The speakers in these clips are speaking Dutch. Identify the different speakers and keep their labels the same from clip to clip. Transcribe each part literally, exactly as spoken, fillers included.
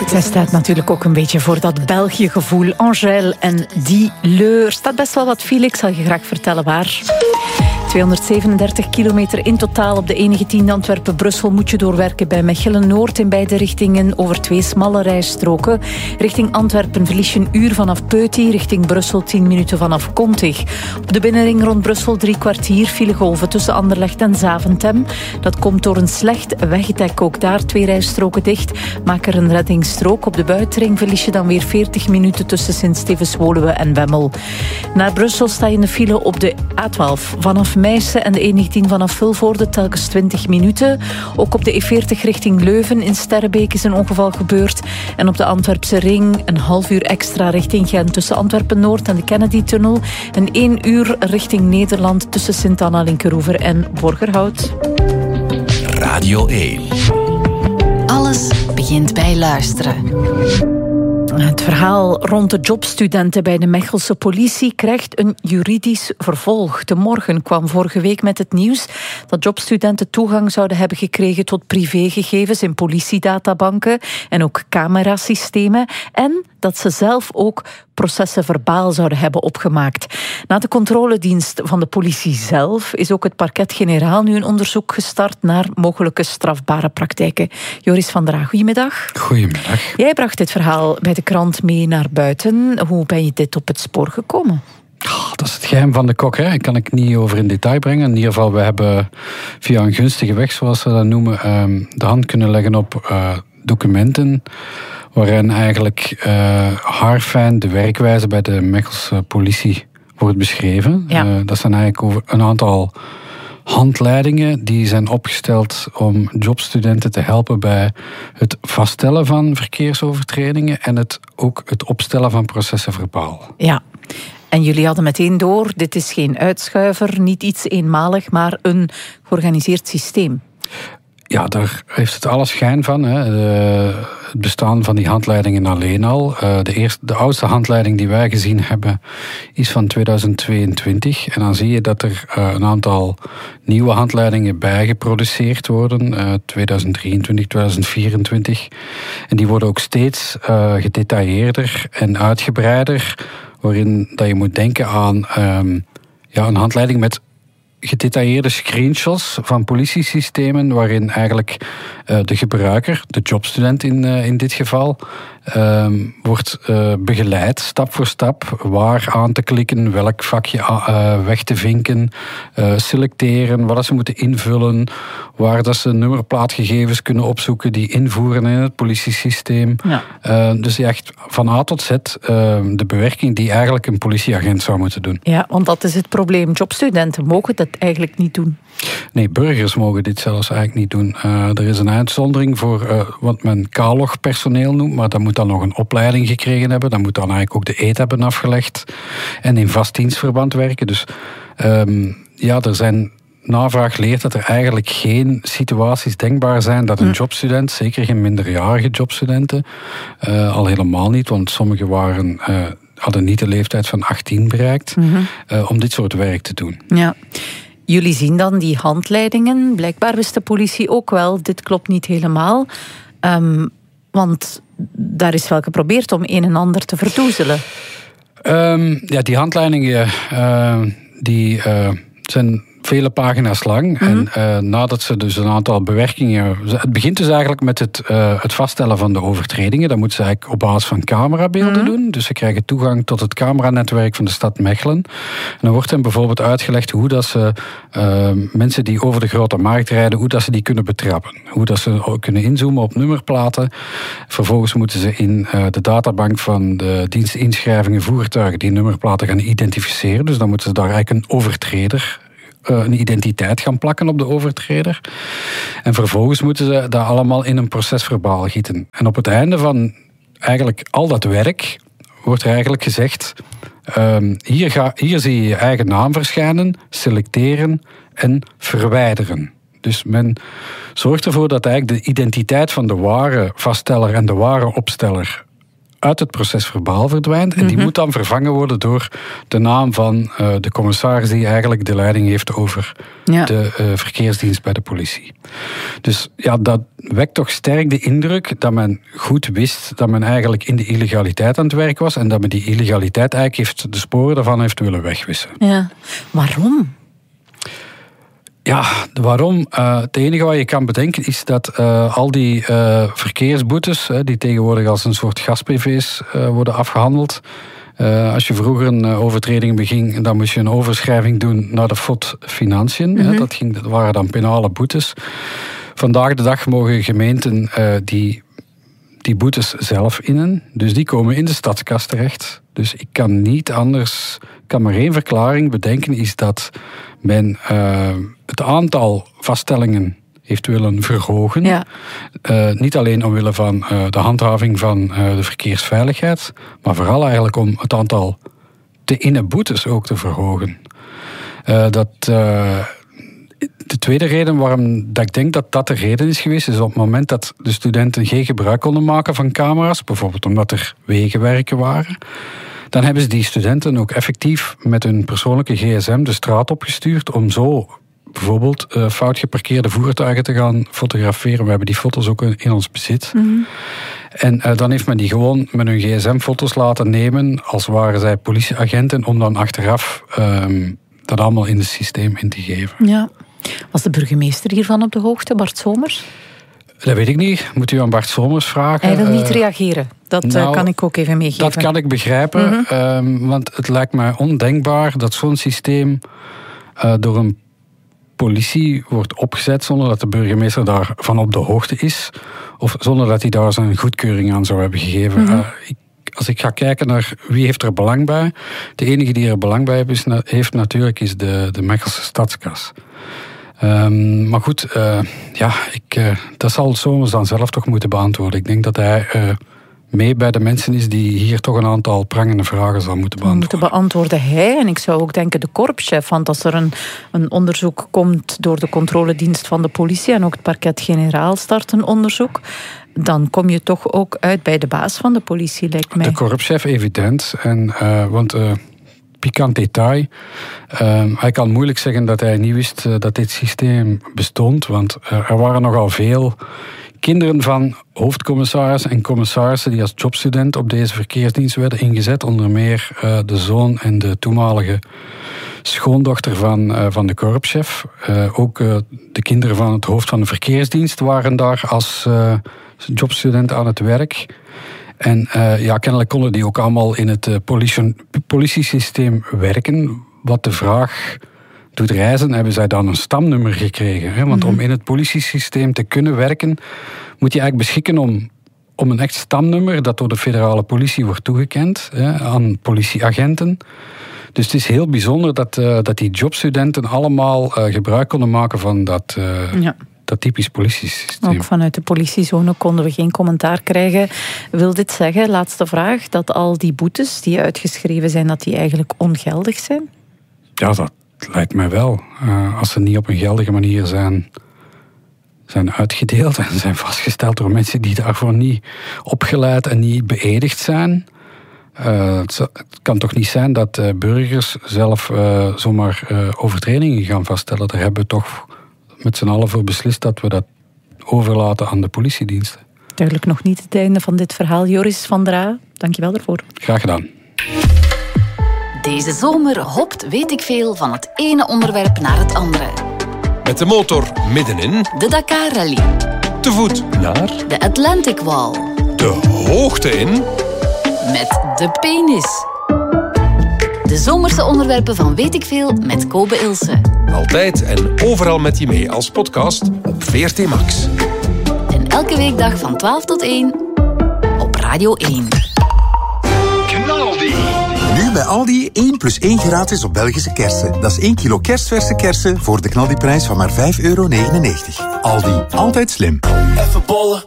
Speaker 1: Zij staat natuurlijk ook een beetje voor dat België-gevoel. Angèle en Die Leur. Staat best wel wat file, ik zal je graag vertellen waar. tweehonderdzevenendertig kilometer in totaal op de E negentien Antwerpen-Brussel moet je doorwerken bij Mechelen-Noord in beide richtingen over twee smalle rijstroken. Richting Antwerpen verlies je een uur vanaf Peuty, richting Brussel tien minuten vanaf Kontig. Op de binnenring rond Brussel drie kwartier filegolven tussen Anderlecht en Zaventem. Dat komt door een slecht wegdek, ook daar twee rijstroken dicht. Maak er een reddingsstrook. Op de buitenring verlies je dan weer veertig minuten tussen Sint-Stevens-Woluwe en Wemmel. Naar Brussel sta je in de file op de A twaalf vanaf Meissen en de E negentien vanaf Vilvoorde telkens twintig minuten. Ook op de E veertig richting Leuven in Sterrebeek is een ongeval gebeurd. En op de Antwerpse ring een half uur extra richting Gent tussen Antwerpen-Noord en de Kennedy-tunnel. En één uur richting Nederland tussen Sint-Anna-Linkeroever en Borgerhout.
Speaker 2: Radio één.
Speaker 3: Alles begint bij luisteren.
Speaker 1: Het verhaal rond de jobstudenten bij de Mechelse politie krijgt een juridisch vervolg. De Morgen kwam vorige week met het nieuws dat jobstudenten toegang zouden hebben gekregen tot privégegevens in politiedatabanken en ook camerasystemen en dat ze zelf ook processen verbaal zouden hebben opgemaakt. Na de controledienst van de politie zelf is ook het parquet-generaal nu een onderzoek gestart naar mogelijke strafbare praktijken. Joris van der Aa, goedemiddag.
Speaker 4: Goedemiddag.
Speaker 1: Jij bracht dit verhaal bij de krant mee naar buiten. Hoe ben je dit op het spoor gekomen?
Speaker 4: Oh, dat is het geheim van de kok, hè. Ik kan ik niet over in detail brengen. In ieder geval, we hebben via een gunstige weg, zoals ze dat noemen, de hand kunnen leggen op uh, documenten waarin eigenlijk uh, haarfijn de werkwijze bij de Mechelse politie wordt beschreven.
Speaker 1: Ja.
Speaker 4: Uh, dat zijn eigenlijk over een aantal handleidingen die zijn opgesteld om jobstudenten te helpen bij het vaststellen van verkeersovertredingen en het, ook het opstellen van processen verbaal.
Speaker 1: Ja. En jullie hadden meteen door, dit is geen uitschuiver, niet iets eenmalig, maar een georganiseerd systeem.
Speaker 4: Ja, daar heeft het alle schijn van. Hè. De, het bestaan van die handleidingen alleen al. De, eerste, de oudste handleiding die wij gezien hebben is van tweeduizend tweeëntwintig. En dan zie je dat er een aantal nieuwe handleidingen bijgeproduceerd worden. tweeduizend drieëntwintig, tweeduizend vierentwintig. En die worden ook steeds gedetailleerder en uitgebreider. Waarin dat je moet denken aan um, ja, een handleiding met gedetailleerde screenshots van politiesystemen waarin eigenlijk uh, de gebruiker, de jobstudent in, uh, in dit geval, uh, wordt uh, begeleid stap voor stap waar aan te klikken, welk vakje uh, weg te vinken, uh, selecteren, wat ze moeten invullen, waar dat ze nummerplaatgegevens kunnen opzoeken die invoeren in het politiesysteem. Ja. Uh, dus echt van A tot Z uh, de bewerking die eigenlijk een politieagent zou moeten doen.
Speaker 1: Ja, want dat is het probleem. Jobstudenten mogen dat eigenlijk niet doen.
Speaker 4: Nee, burgers mogen dit zelfs eigenlijk niet doen. Uh, er is een uitzondering voor uh, wat men K-log-personeel noemt, maar dat moet dan nog een opleiding gekregen hebben. Dat moet dan eigenlijk ook de eed hebben afgelegd en in vast dienstverband werken. Dus um, ja, er zijn navraag leert dat er eigenlijk geen situaties denkbaar zijn dat een hm. jobstudent, zeker geen minderjarige jobstudenten, uh, al helemaal niet, want sommigen waren, uh, hadden niet de leeftijd van achttien bereikt, mm-hmm. uh, om dit soort werk te doen.
Speaker 1: Ja. Jullie zien dan die handleidingen. Blijkbaar wist de politie ook wel, dit klopt niet helemaal. Um, want daar is wel geprobeerd om een en ander te verdoezelen.
Speaker 4: Um, ja, die handleidingen uh, die uh, zijn vele pagina's lang. Mm-hmm. En uh, nadat ze dus een aantal bewerkingen... Het begint dus eigenlijk met het, uh, het vaststellen van de overtredingen. Dat moeten ze eigenlijk op basis van camerabeelden mm-hmm. doen. Dus ze krijgen toegang tot het cameranetwerk van de stad Mechelen. En dan wordt hen bijvoorbeeld uitgelegd hoe dat ze uh, mensen die over de grote markt rijden, hoe dat ze die kunnen betrappen. Hoe dat ze kunnen inzoomen op nummerplaten. Vervolgens moeten ze in uh, de databank van de dienst inschrijvingen voertuigen die nummerplaten gaan identificeren. Dus dan moeten ze daar eigenlijk een overtreder een identiteit gaan plakken op de overtreder. En vervolgens moeten ze dat allemaal in een procesverbaal gieten. En op het einde van eigenlijk al dat werk wordt er eigenlijk gezegd, um, hier, ga, hier zie je je eigen naam verschijnen, selecteren en verwijderen. Dus men zorgt ervoor dat eigenlijk de identiteit van de ware vaststeller en de ware opsteller uit het proces verbaal verdwijnt. En die mm-hmm. moet dan vervangen worden door de naam van uh, de commissaris die eigenlijk de leiding heeft over ja. de uh, verkeersdienst bij de politie. Dus ja, dat wekt toch sterk de indruk dat men goed wist dat men eigenlijk in de illegaliteit aan het werk was en dat men die illegaliteit eigenlijk heeft, de sporen daarvan heeft willen wegwissen.
Speaker 1: Ja, waarom?
Speaker 4: Ja, waarom? Uh, het enige wat je kan bedenken is dat uh, al die uh, verkeersboetes, uh, die tegenwoordig als een soort gasprivé's uh, worden afgehandeld. Uh, als je vroeger een uh, overtreding beging, dan moest je een overschrijving doen naar de F O D Financiën. Mm-hmm. Uh, dat, ging, dat waren dan penale boetes. Vandaag de dag mogen gemeenten uh, die, die boetes zelf innen. Dus die komen in de stadskas terecht. Dus ik kan niet anders, ik kan maar één verklaring bedenken, is dat men uh, het aantal vaststellingen heeft willen verhogen. Ja. Uh, niet alleen omwille van uh, de handhaving van uh, de verkeersveiligheid, maar vooral eigenlijk om het aantal te innen boetes ook te verhogen. Uh, dat, uh, de tweede reden waarom dat ik denk dat dat de reden is geweest, is op het moment dat de studenten geen gebruik konden maken van camera's, bijvoorbeeld omdat er wegenwerken waren, dan hebben ze die studenten ook effectief met hun persoonlijke gsm de straat opgestuurd om zo bijvoorbeeld uh, fout geparkeerde voertuigen te gaan fotograferen. We hebben die foto's ook in ons bezit. Mm-hmm. En uh, dan heeft men die gewoon met hun gsm-foto's laten nemen, als waren zij politieagenten, om dan achteraf um, dat allemaal in het systeem in te geven.
Speaker 1: Ja. Was de burgemeester hiervan op de hoogte, Bart Somers?
Speaker 4: Dat weet ik niet. Moet u aan Bart Somers vragen.
Speaker 1: Hij wil niet uh, reageren. Dat nou, uh, kan ik ook even meegeven.
Speaker 4: Dat kan ik begrijpen. Mm-hmm. Um, want het lijkt mij ondenkbaar dat zo'n systeem uh, door een politie wordt opgezet zonder dat de burgemeester daarvan op de hoogte is. Of zonder dat hij daar zijn goedkeuring aan zou hebben gegeven. Mm-hmm. Uh, ik, als ik ga kijken naar wie heeft er belang bij. De enige die er belang bij heeft, is, heeft natuurlijk is de, de Mechelse stadskas. Um, maar goed, uh, ja, ik, uh, dat zal Somers dan zelf toch moeten beantwoorden. Ik denk dat hij uh, mee bij de mensen is die hier toch een aantal prangende vragen zal moeten beantwoorden.
Speaker 1: Moeten beantwoorden hij en ik zou ook denken de korpschef. Want als er een, een onderzoek komt door de controledienst van de politie en ook het parquet-generaal start een onderzoek, dan kom je toch ook uit bij de baas van de politie, lijkt mij.
Speaker 4: De korpschef, evident. En, uh, want... Uh, pikant detail. Uh, hij kan moeilijk zeggen dat hij niet wist uh, dat dit systeem bestond, want uh, er waren nogal veel kinderen van hoofdcommissarissen en commissarissen die als jobstudent op deze verkeersdienst werden ingezet, onder meer uh, de zoon en de toenmalige schoondochter van, uh, van de korpschef. Uh, ook uh, de kinderen van het hoofd van de verkeersdienst waren daar als uh, jobstudent aan het werk. En uh, ja, kennelijk konden die ook allemaal in het uh, politie- politiesysteem werken. Wat de vraag doet reizen, hebben zij dan een stamnummer gekregen. Hè? Want mm-hmm. om in het politiesysteem te kunnen werken, moet je eigenlijk beschikken om, om een echt stamnummer dat door de federale politie wordt toegekend, hè, aan politieagenten. Dus het is heel bijzonder dat, uh, dat die jobstudenten allemaal uh, gebruik konden maken van dat... Uh, ja. Dat typisch politiesysteem.
Speaker 1: Ook vanuit de politiezone konden we geen commentaar krijgen. Wil dit zeggen, laatste vraag, dat al die boetes die uitgeschreven zijn, dat die eigenlijk ongeldig zijn?
Speaker 4: Ja, dat lijkt mij wel. Uh, als ze niet op een geldige manier zijn, zijn uitgedeeld en zijn vastgesteld door mensen die daarvoor niet opgeleid en niet beëdigd zijn. Uh, het, het kan toch niet zijn dat uh, burgers zelf uh, zomaar uh, overtredingen gaan vaststellen. Daar hebben we toch met z'n allen voor beslist dat we dat overlaten aan de politiediensten.
Speaker 1: Duidelijk nog niet het einde van dit verhaal. Joris van der A, dank je wel daarvoor.
Speaker 4: Graag gedaan.
Speaker 3: Deze zomer hopt weet ik veel van het ene onderwerp naar het andere.
Speaker 2: Met de motor middenin.
Speaker 3: De Dakar Rally.
Speaker 2: Te voet naar.
Speaker 3: De Atlantic Wall.
Speaker 2: De hoogte in.
Speaker 3: Met de penis. De zomerse onderwerpen van Weet ik Veel met Kobe Ilse.
Speaker 2: Altijd en overal met je mee als podcast op V R T Max.
Speaker 3: En elke weekdag van twaalf tot één op Radio één.
Speaker 5: Knaldi. Nu bij Aldi één plus één gratis op Belgische kersen. Dat is één kilo kerstverse kersen voor de knaldiprijs van maar vijf euro negenennegentig. Aldi, altijd slim.
Speaker 6: Even bollen,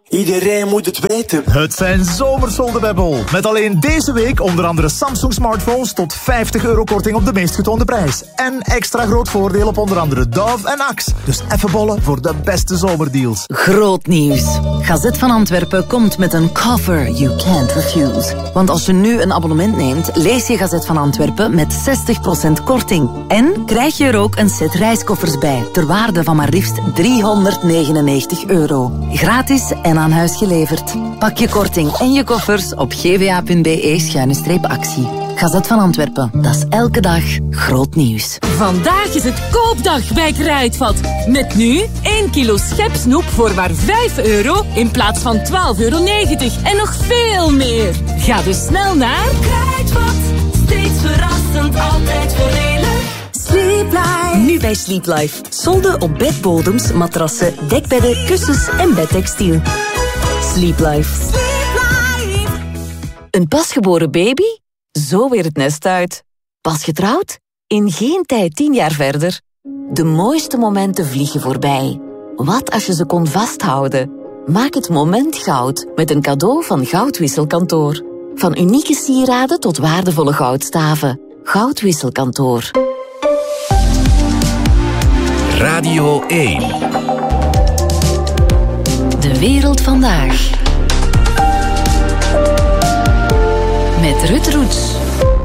Speaker 6: Iedereen moet het weten.
Speaker 7: Het zijn zomersolden bij Bol. Met alleen deze week onder andere Samsung smartphones tot vijftig euro korting op de meest getoonde prijs. En extra groot voordeel op onder andere Dove en Axe. Dus even bollen voor de beste zomerdeals.
Speaker 8: Groot nieuws. Gazet van Antwerpen komt met een cover you can't refuse. Want als je nu een abonnement neemt, lees je Gazet van Antwerpen met zestig procent korting. En krijg je er ook een set reiskoffers bij, ter waarde van maar liefst driehonderdnegenennegentig euro. Gratis en aan huis geleverd. Pak je korting en je koffers op gva.be schuine streep actie. Gazet van Antwerpen, dat is elke dag groot nieuws.
Speaker 9: Vandaag is het koopdag bij Kruidvat. Met nu één kilo schepsnoep voor maar vijf euro in plaats van twaalf euro negentig. En nog veel meer. Ga dus snel naar Kruidvat. Steeds verrassend, altijd voordelig.
Speaker 10: Sleep Life. Nu bij Sleep Life. Solden op bedbodems, matrassen, dekbedden, kussens en bedtextiel. Sleep Life. Sleep Life.
Speaker 8: Een pasgeboren baby? Zo weer het nest uit. Pas getrouwd? In geen tijd tien jaar verder. De mooiste momenten vliegen voorbij. Wat als je ze kon vasthouden? Maak het moment goud met een cadeau van Goudwisselkantoor. Van unieke sieraden tot waardevolle goudstaven. Goudwisselkantoor.
Speaker 2: Radio één.
Speaker 3: De wereld vandaag. Met Ruud Roets.